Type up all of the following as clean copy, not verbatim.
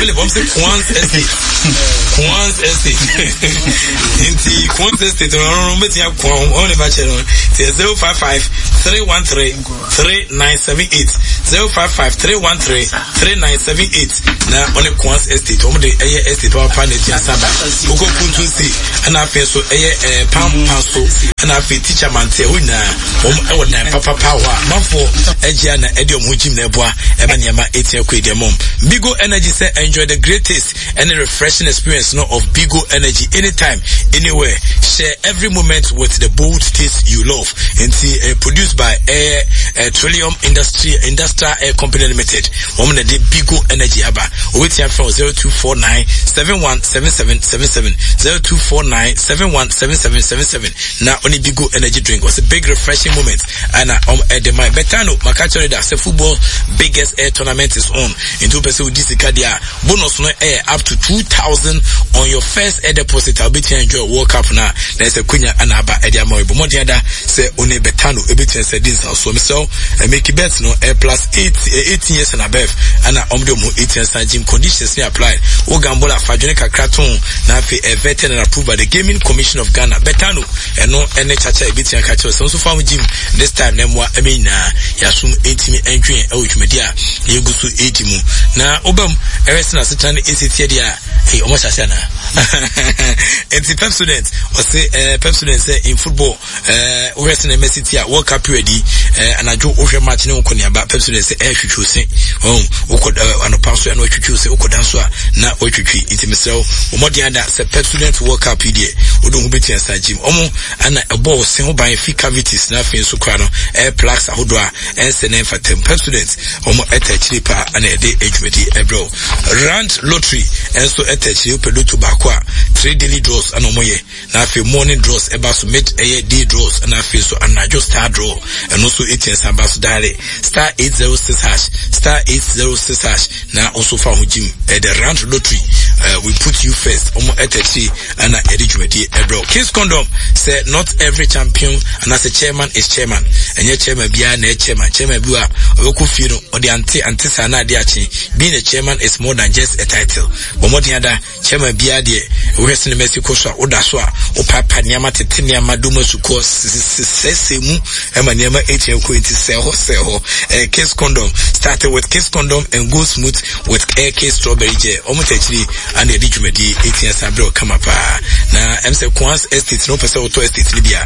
Philip, I'm saying Kwan's estate. Kwan's estate. Inti Kwan's estate. I'm meeting up Kwan on the bachelor. 055-313-3978. 055-313-3978. Now on the Kwan's estate. On the estate or planet Yasaba. Ugo Kuntusi. And I feel so Pam Paso. And I feel teacher Mante. Papa Power. Mafo Ejiana Edio Mujim Nebwa. Emanyama 8 quid a mom. Bigo Energy say enjoy the greatest and a refreshing experience of Bigo Energy anytime, anywhere. Share every moment with the bold taste you love. And produced by Trillium Industrial Air Company Limited. Woman the Bigo Energy Abba. Wait here from 0249-717777. 0249-717777. Now only Bigo Energy drink was a big refreshing moment. And my Betano Makachori that's the football biggest air tournament is on. In 2% with this Kadia bonus no air up to 2,000 on your first air deposit. I'll be to enjoy World Cup now. There's a Kunya and Abba Edia Moy. But more than that, say only Betano a bit and said this also. So make it bet no air plus 18 years and above. And Omdo 18 years and gym conditions apply. Ogambola Fajonica Kraton now a vetted and approved by the Gaming Commission of Ghana. Betano and no any chacha a bit and catch us. Also found gym this time Nemwa Yasum 18 entry and Ouch Media. Yugusu 18. Now Obam Eresna Satan is it here. Hey, almost Asana. And the Pep students or say Pep students say in football Western MSC World Cup ready and I do over match no konya but Pep students say air chuchu say could an pass and what you say dance na what you it myself more than that say Pep students World Cup PD Odon Hubiti and Sajim and a ball sing by fee cavities nothing so crano air plaques ahodwa and send for 10 Pep students at a cheaper and a day age bro Rand Lottery and so at a cheap to Bakwa 3 daily draws and omoye now for morning draws about to meet a day draws and I feel so and I just star draw and also 18 ambassador star 806 hash star 806 hash now also for Jim at the Rand Lottery we put you first at a and I bro Kiss Condom said not every champion and as a chairman is chairman and your chairman be a chairman bua okufiro or the anti sana diachi being a chairman is more than just a title but more than that chairman be a West in Mexico so odaswa o papa nyama tetenia maduma suko sesemu emaniama 8 kwenti seho Kiss Condom started with Kiss Condom and go smooth with AK strawberry gel omotechiri and the dijumedi 18 sabro come up na MC Kwan's estate no person auto estate libya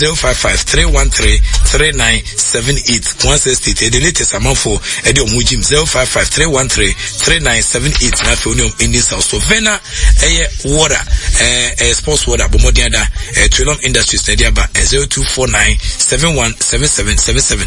055-313-3978 Kwan's estate the latest amount for Edio Mujim 055-313-3978 na Fonium Indian South so Vena water sports water but more than that Trillium Industries Nediaba 0249-717777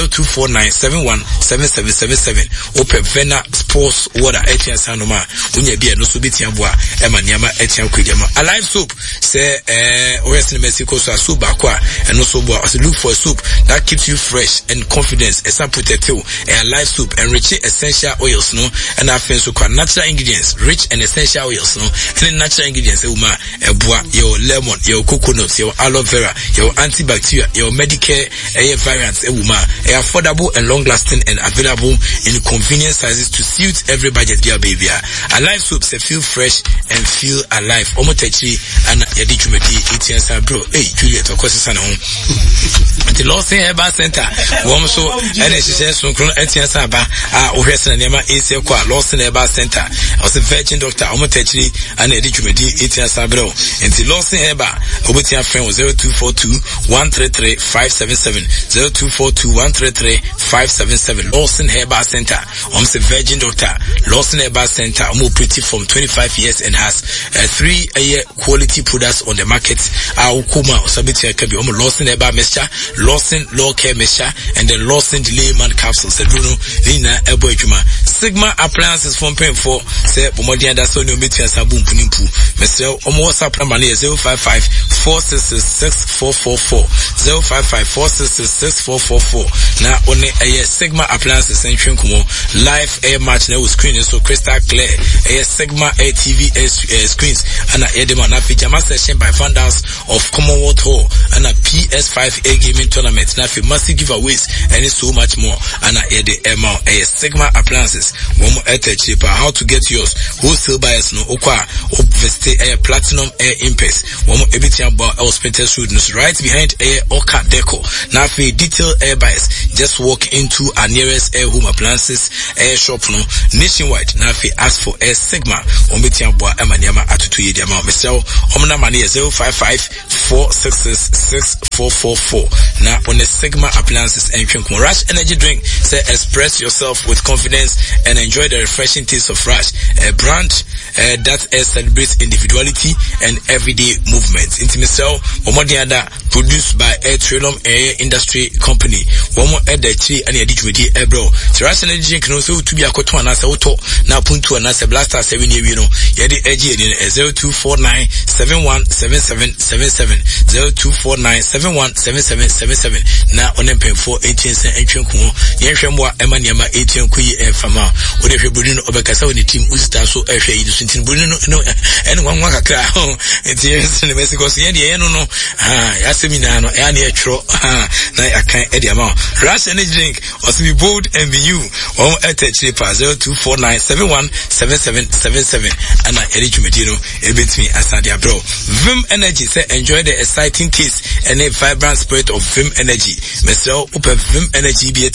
0249-717777 Open Vena sports water 18 sanoma unye bia no so beti aboa emaniama 18 kwediama Alive soap say West in Mexico so soup akwa and also look for a soup that keeps you fresh and confidence as I put it too a Alive soup and rich essential oils no and I feel so natural ingredients rich and essential oils no and natural ingredients your lemon your coconut your aloe vera your antibacterial your Medicare variants affordable and long lasting and available in convenient sizes to suit every budget dear baby Alive soup say feel fresh and feel alive omotechi and yadichumeti 18 san bro Juliet okosisa na ho the Lawson Herbal Center so and she says so 18 san ba ohwese na nema ese kwa Lawson Herbal Center was a virgin doctor omotechi and yadichumeti 18 san bro and the Lawson Herbal obetia friend 0242-133-577 0242-133-577 Lawson Herbal Center the virgin doctor Lawson Herbal Center pretty from 25 years and has 3-year quality products on the market. Kuma Sabiti can be Lawson Herbal Mixture, Lawson Law Care Mixture, and the Lawson Delayman Capsules. Bruno Lina Eboijuma Sigma Appliances from Pen 4 say Momodia da so no metia sabun punimpu. Mr. WhatsApp number 055-466-6444 055-466-6444. Now only a Sigma Appliances and Trinkumo live air match now screen so crystal clear a Sigma TV screens and a Edema Pijama session by Vandals of Commonwealth Hall and a PS5 gaming tournament. Now massive giveaways and so much more and a Sigma Appliances appliances one cheaper. How to get yours? Wholesale buyers no okwa visit Platinum Air Impulse one everything about our Spenters Road right behind Oka Deco. Now for detailed air buyers just walk into our nearest air home appliances air shop no nationwide. Now for ask for Air Sigma one everything about Emaniama atutu yedi amount Mr. Omna money 055-466-6444. Now on the Sigma appliances and drink Rush energy drink. Say express yourself with confidence and enjoy the refreshing taste of Rush, a brand that celebrates individuality and everyday movement. Intimisel Omodiada produced by Trilum Air Industry Company. One more at the tree and edit bro. So Rush energy drink no so to be a cotton as auto now punto and as a blaster 7 year Yadi edgy in 0249-717777 0249-717777. Now on them paying for 18 cents and chunku. Yeshua Emaniama 18 Kui Fama. What if you Bruno Obekasa when the team Usta so F.A. Sintin Bruno no anyone waka it's yes in Mexico. No Yaseminano Annie Tro na I can't edit amount. Rush energy drink or to be bold and be you. One at a cheaper 0249-717777 and I edit Medino it beats me as Sadia bro. Vim Energy say enjoy the exciting taste and a vibrant spirit of Vim Energy. Mr. Upe Vim Energy be at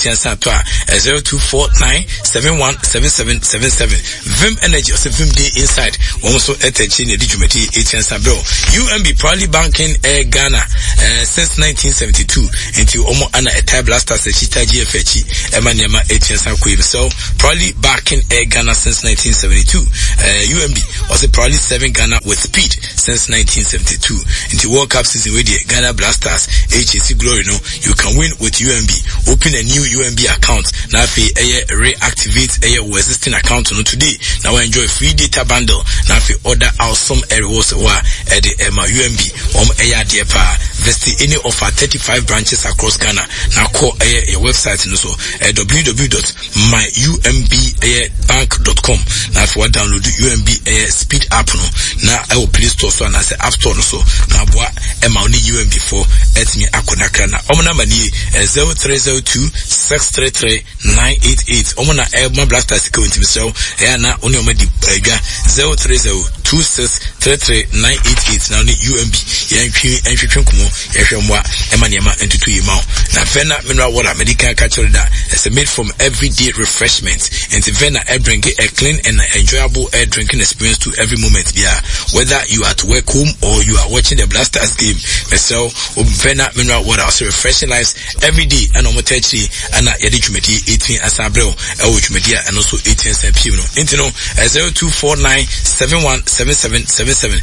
0249-717777. Vim Energy or Vim Day inside. One also at a chain edumeti 18 bro. UMB proudly banking Air Ghana since 1972 until Omo Anna a Thai blaster Sechita GFH Emaniama 18 Queen. So proudly backing Air Ghana since 1972. UMB also proudly serving Ghana with speed since 1972. Into World Cup season with the Ghana Blasters HAC Glory no you can win with UMB. Open a new UMB account. Now if reactivate a existing account no today. Now enjoy free data bundle. Now if order awesome rewards at the UMB dear visit any of our 35 branches across Ghana. Now call your website no so www.myumbbank.com. Now if you download the UMB speed app no. Now I will Play Store so and I say App Store no so. Now boy only UMB for at me akonakra na omna mani 0302-633-988 omna my blaster sika ntimi so na oni omadi 0302-633-988 na oni UMB yantwi kumo yehwemwa emaniema entutu yima na Vena mineral water medical catcher that is made from everyday refreshment and Vena air drink a clean and enjoyable air drinking experience to every moment whether you are at work home or you are watching the Blasters game. So Vena mineral water also refreshing lives every day and on Motechi and Yadi Chumeti 18 Asabrel Chumedia and also 18 Sepino. Intino 0249-717777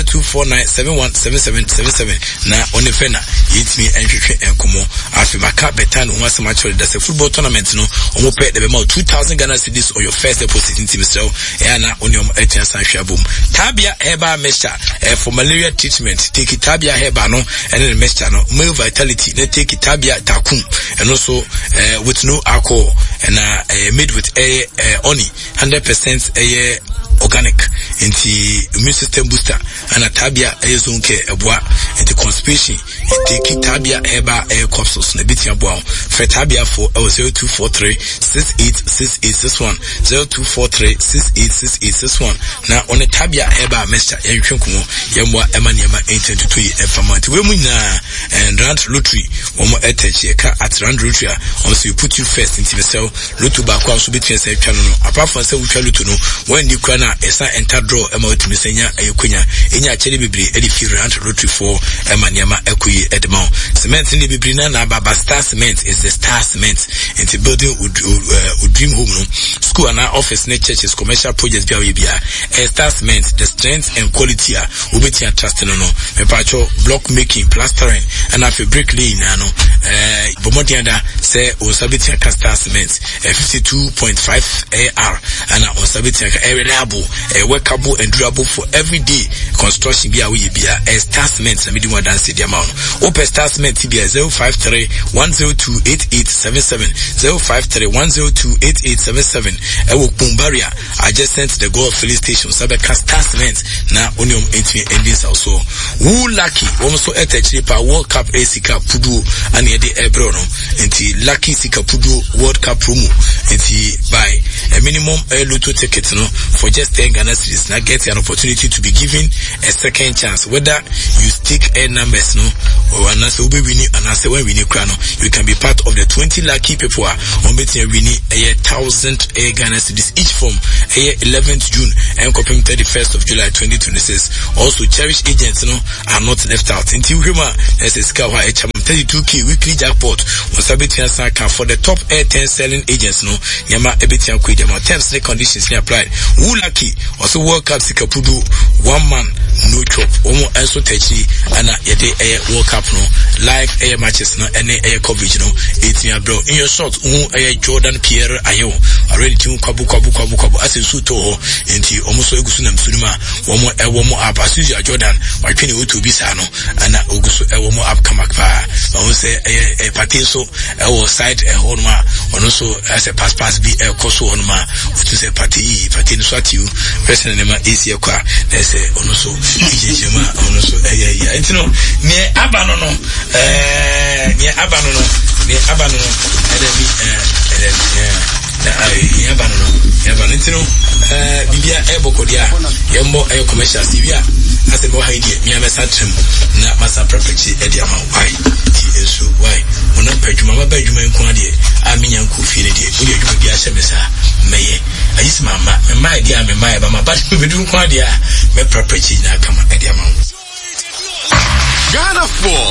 0249-717777 na on the Vena it's me and Kumo after my car betan once a match that's a football tournament no on pay the amount 2,000 Ghana cedis or your first deposit in Team Cell and on your 18 Sanshia boom. Tabia Heba Mesha for malaria treatment take Tabia Heba no and then Mesha no male vitality they take Tabia Takum and also with no alcohol and made with only 100% organic into immune system booster and a Tabia Zunke Eboa into constipation take Tabia Heba air capsules na biti aboa Tabia for 0243-686861 0243-686861 na on Tabia Heba Mesha Yankumo Yamwa Emaniama 822 Efamant we na and Rand Lottery omo etecheka at Rand Lottery also you put you first into the cell Lotu bakwa so between say channel apart from say we Lotu no when you can esa enter draw amount me senya ayokunya enya chele bebre edifi Rand Lottery for Emaniama Ekuyi Edmond cement ni bebre na baba Star Cement is the Star Cement into building dream home no school and office ne churches commercial projects bia Star Cement the strength and quality ubeti trust no me pacho block making plastering and after brick laying no bomodianda say osabeti Star Cement 52.5 AR and osabeti reliable workable and durable for everyday construction bia we bia Star Cement na medium dance the amount open Star Cement bia 053-102-8877 053-102-8877 ewo Kumbaria adjacent to the Gold Filling Station Sabeka Star Cement na onium endings also who lucky also etechripa World Cup Sika Pudu and the Ebro no enti lucky Sika Pudu World Cup promo enti by a minimum lotto ticket for just 10 Ghana cedis. Now get an opportunity to be given a second chance. Whether you stick numbers or another winning and answer when winning crown, you can be part of the 20 lucky people on betting winning 1,000 Ghana cedis each from 11th June and copying 31st of July 2026. Also, cherished agents are not left out. Until Huma as a scout 32k weekly jackpot was Sabitian Saka for the top 10 selling agents. Yama Ebitian Quidema terms and conditions applied. Who lucky also World Cup Sikapudu 1 man no chop. Omo also techi and yede World Cup live air matches any air coverage 18 bro. In your shot Jordan Pierre Ayo already to kwabu as in suto into almost Ogusunam Sunima womo up as usual Jordan or penny to be sano and Ogusu womo up kamakpa. I will say a patinso or side a honma or also as a pass be a coso honma to say patin swat you person name is your car. They say also also it's no near Abanono near Abanono Bibia Ebokodia, Yambo Air Commercial Sivia, as a boy idea, Miama Satum, not Massa Perfection, Ediama. Why? Is why? When I pay Mama Benjamin Quadia, I mean, Uncle Finity, we are Bibia Semesa, May. I used my dear, my but we do Quadia, my Perfection, I come at Ediama. Ghana 4